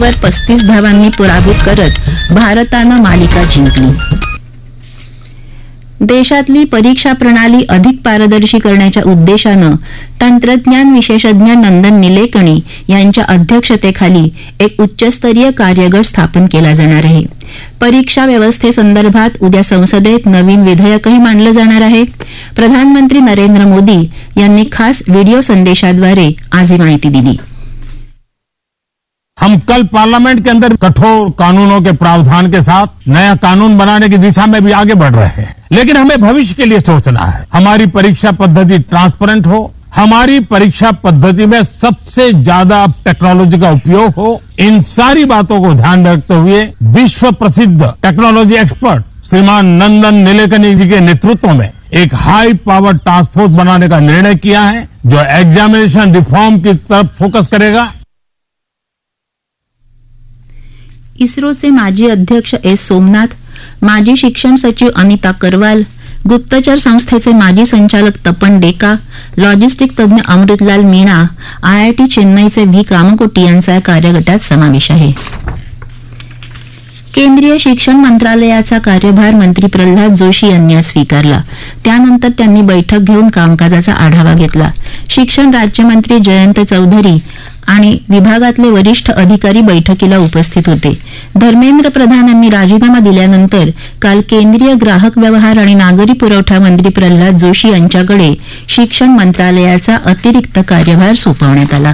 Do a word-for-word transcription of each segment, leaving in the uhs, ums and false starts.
वर पस्तीस धावांनी पराभूत करत भारतानं मालिका जिंकली. देशातली परीक्षा प्रणाली अधिक पारदर्शी करण्याच्या उद्देशानं तंत्रज्ञान विशेषज्ञ नंदन निलेकणी यांच्या अध्यक्षतेखाली एक उच्चस्तरीय कार्यगट स्थापन केला जाणार आहे. परीक्षा व्यवस्थेसंदर्भात उद्या संसदेत नवीन विधेयकही मांडलं जाणार आहे. प्रधानमंत्री नरेंद्र मोदी यांनी खास व्हिडिओ संदेशाद्वारे आज ही माहिती दिली. हम कल पार्लियामेंट के अंदर कठोर कानूनों के प्रावधान के साथ नया कानून बनाने की दिशा में भी आगे बढ़ रहे हैं, लेकिन हमें भविष्य के लिए सोचना है. हमारी परीक्षा पद्धति ट्रांसपेरेंट हो, हमारी परीक्षा पद्धति में सबसे ज्यादा टेक्नोलॉजी का उपयोग हो. इन सारी बातों को ध्यान में रखते हुए विश्व प्रसिद्ध टेक्नोलॉजी एक्सपर्ट श्रीमान नंदन निलेकनी जी के नेतृत्व में एक हाई पावर टास्क फोर्स बनाने का निर्णय किया है, जो एग्जामिनेशन रिफॉर्म की तरफ फोकस करेगा. इस्रोचे माजी अध्यक्ष एस सोमनाथ, माजी शिक्षण सचिव अनिता करवाल, गुप्तचर संस्थेचे माजी संचालक तपन डेका, लॉजिस्टिक तज्ज्ञ अमृतलाल मीणा, आयआयटी चेन्नईचे व्ही कामकोटी यांचा या कार्यगटात समावेश आहे. केंद्रीय शिक्षण मंत्रालयाचा कार्यभार मंत्री प्रल्हाद जोशी यांनी आज स्वीकारला. त्यानंतर त्यांनी बैठक घेऊन कामकाजाचा आढावा घेतला. शिक्षण राज्यमंत्री जयंत चौधरी आणि विभागातले वरिष्ठ अधिकारी बैठकीला उपस्थित होते. धर्मेंद्र प्रधान यांनी राजीनामा दिल्यानंतर काल केंद्रीय ग्राहक व्यवहार आणि नागरी पुरवठा मंत्री प्रल्हाद जोशी यांच्याकडे शिक्षण मंत्रालयाचा अतिरिक्त कार्यभार सोपवण्यात आला.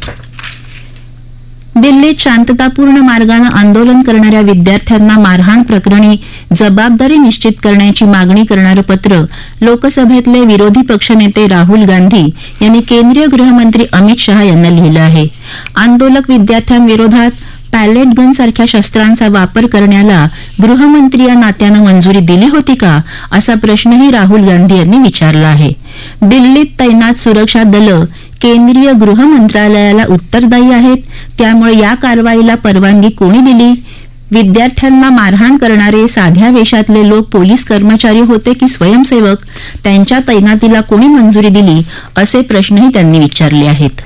दिल्लीत शांततापूर्ण मार्गानं आंदोलन करणाऱ्या विद्यार्थ्यांना मारहाण प्रकरणी जबाबदारी निश्चित करण्याची मागणी करणारं पत्र लोकसभेतले विरोधी पक्षनेते राहुल गांधी यांनी केंद्रीय गृहमंत्री अमित शहा यांना लिहिलं आहे. आंदोलक विद्यार्थ्यांविरोधात पॅलेट गन सारख्या शस्त्रांचा वापर करण्याला गृहमंत्री या नात्यानं मंजुरी दिली होती का, असा प्रश्नही राहुल गांधी यांनी विचारला आहे. दिल्लीत तैनात सुरक्षा दलं केंद्रीय गृह मंत्रालयाला उत्तरदायी आहेत, त्यामुळे या कारवाईला परवानगी कोणी दिली? विद्यार्थ्यांना मारहाण करणारे साध्या वेशातले लोक पोलीस कर्मचारी होते की स्वयंसेवक? त्यांच्या तैनातीला कोणी मंजुरी दिली? असे प्रश्नही त्यांनी विचारले आहेत.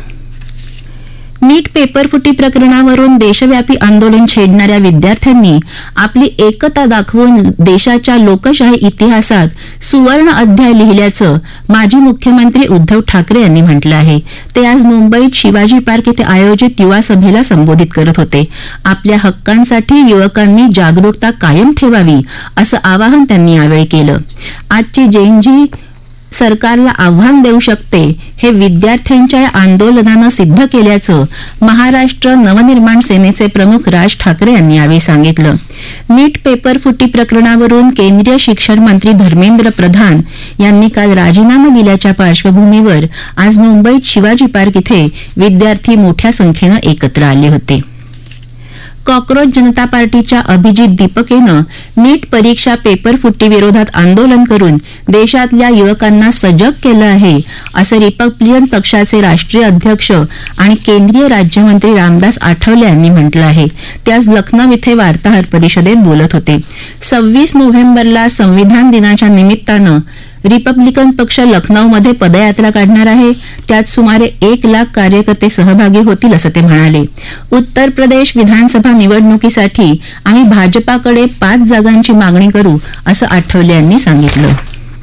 नीट पेपरफुटी प्रकरणावरून देशव्यापी आंदोलन छेडणाऱ्या विद्यार्थ्यांनी आपली एकता दाखवून देशाच्या लोकशाही इतिहासात सुवर्ण अध्याय लिहिल्याचं माजी मुख्यमंत्री उद्धव ठाकरे यांनी म्हटलं आहे. ते आज मुंबईत शिवाजी पार्क येथे आयोजित युवा सभेला संबोधित करत होते. आपल्या हक्कांसाठी युवकांनी जागरूकता कायम ठेवावी, असं आवाहन त्यांनी यावेळी केलं. आजची जेनजी सरकारला आव्हान देऊ शकते, हे विद्यार्थ्यांच्या आंदोलनानं सिद्ध केल्याचं महाराष्ट्र नवनिर्माण सेनेचे प्रमुख राज ठाकरे यांनी यावेळी सांगितलं. नीट पेपरफुटी प्रकरणावरून केंद्रीय शिक्षण मंत्री धर्मेंद्र प्रधान यांनी काल राजीनामा दिल्याच्या पार्श्वभूमीवर आज मुंबईत शिवाजी पार्क इथे विद्यार्थी मोठ्या संख्येनं एकत्र आले होते. कॉक्रोच जनता पार्टीच्या अभिजित दीपकेनं नीट परीक्षा पेपरफुटी विरोधात आंदोलन करून देशातल्या युवकांना सजग केलं आहे, असं रिपब्लिकन पक्षाचे राष्ट्रीय अध्यक्ष आणि केंद्रीय राज्यमंत्री रामदास आठवले यांनी म्हटलं आहे. ते आज लखनौ इथे वार्ताहर परिषदेत बोलत होते. सव्वीस नोव्हेंबरला संविधान दिनाच्या निमित्तानं रिपब्लिकन पक्ष लखनौमध्ये पदयात्रा काढणार आहे. त्यात सुमारे एक लाख कार्यकर्ते सहभागी होतील, असं ते म्हणाले. उत्तर प्रदेश विधानसभा निवडणुकीसाठी आम्ही भाजपाकडे पाच जागांची मागणी करू, असं आठवले यांनी सांगितलं.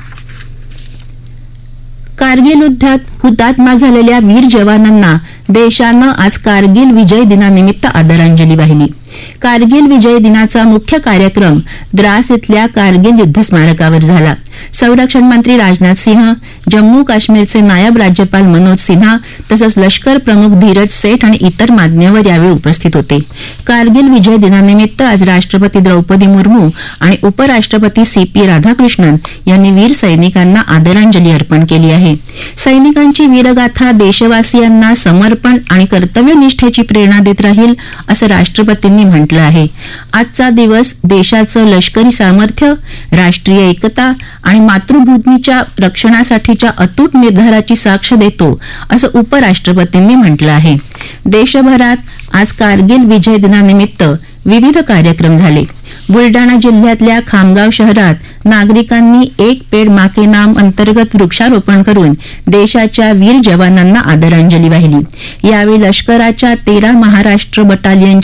कारगिल युद्धात हुतात्मा झालेल्या वीर जवानांना देशानं आज कारगिल विजय दिनानिमित्त आदरांजली वाहिली. कारगिल विजय दिनाचा मुख्य कार्यक्रम द्रास इथल्या कारगिल युद्ध स्मारकावर झाला. संरक्षण मंत्री राजनाथ सिंह, जम्मू काश्मीरचे नायब राज्यपाल मनोज सिन्हा तसंच लष्कर प्रमुख धीरज सेठ आणि इतर मान्यवर यावेळी उपस्थित होते. कारगिल विजय दिनानिमित्त आज राष्ट्रपती द्रौपदी मुर्मू आणि उपराष्ट्रपती सी पी राधाकृष्णन यांनी वीर सैनिकांना आदरांजली अर्पण केली आहे. सैनिकांची वीरगाथा देशवासियांना समर्पण आणि कर्तव्यनिष्ठेची प्रेरणा देत राहील, असं राष्ट्रपतींनी म्हटलं आहे. आजचा दिवस देशाचं लष्करी सामर्थ्य, राष्ट्रीय एकता आणि मातृभूमीच्या रक्षणासाठीच्या अतूट निर्धाराची साक्ष देतो, असं उपराष्ट्रपतींनी म्हटलं आहे. देशभरात आज कारगिल विजय दिनानिमित्त विविध कार्यक्रम झाले. बुलडाणा जिल्ह्यातल्या खामगाव शहरात नागरिकांनी एक पेड मा के नाम अंतर्गत वृक्षारोपण करून देशाच्या वीर जवानांना आदरांजली वाहिली. यावेळी लष्कराच्या तेरा महाराष्ट्र बटालियनच्या